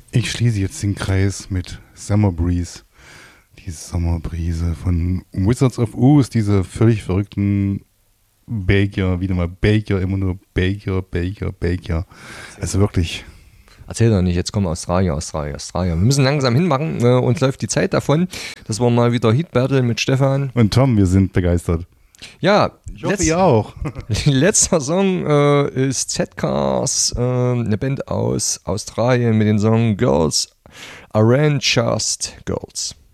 Ich schließe jetzt den Kreis mit Summer Breeze. Die Sommerbrise von Wizards of Oz, diese völlig verrückten Belgier, wieder mal Belgier, immer nur Belgier. Also wirklich. Erzähl doch nicht, jetzt kommen Australier. Wir müssen langsam hinmachen, uns läuft die Zeit davon. Das war mal wieder Heat Battle mit Stefan. Und Tom, wir sind begeistert. Ja, ich hoffe, ihr auch. Letzter Song ist Z-Cars, eine Band aus Australien mit dem Song Girls Aren't Just Girls.